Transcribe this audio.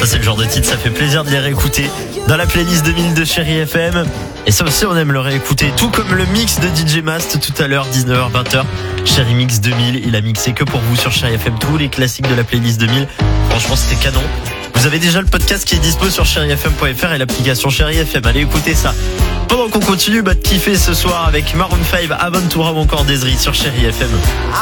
Ça, c'est le genre de titre, ça fait plaisir de les réécouter dans la playlist 2000 de Chérie FM. Et ça aussi, on aime le réécouter, tout comme le mix de DJ Mast tout à l'heure, 19h, 20h. Chérie Mix 2000, il a mixé que pour vous sur Chérie FM tous les classiques de la playlist 2000. Franchement, c'était canon. Vous avez déjà le podcast qui est dispo sur chérifm.fr et l'application Chérie FM. Allez écouter ça. Pendant qu'on continue de kiffer ce soir avec Maroon 5, Aventura ou encore Desri sur Chérie FM.